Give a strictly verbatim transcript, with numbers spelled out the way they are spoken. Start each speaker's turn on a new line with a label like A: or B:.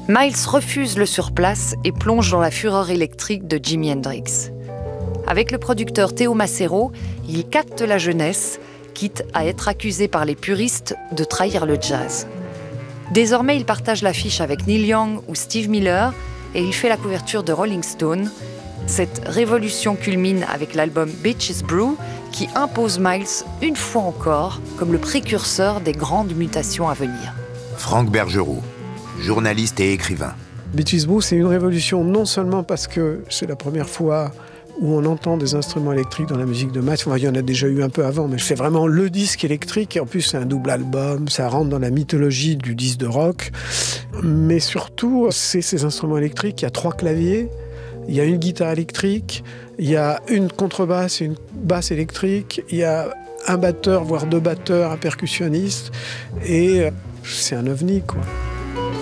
A: Miles refuse le surplace et plonge dans la fureur électrique de Jimi Hendrix. Avec le producteur Théo Macero, il capte la jeunesse, quitte à être accusé par les puristes de trahir le jazz. Désormais, il partage l'affiche avec Neil Young ou Steve Miller et il fait la couverture de Rolling Stone. Cette révolution culmine avec l'album Bitches Brew qui impose Miles une fois encore comme le précurseur des grandes mutations à venir.
B: Franck Bergerot, journaliste et écrivain.
C: Bitches Brew, c'est une révolution non seulement parce que c'est la première fois où on entend des instruments électriques dans la musique de Miles. Enfin, il y en a déjà eu un peu avant, mais c'est vraiment le disque électrique. Et en plus, c'est un double album, ça rentre dans la mythologie du disque de rock. Mais surtout, c'est ces instruments électriques. Il y a trois claviers, il y a une guitare électrique, il y a une contrebasse et une basse électrique, il y a un batteur, voire deux batteurs, un percussionniste. Et c'est un ovni, quoi.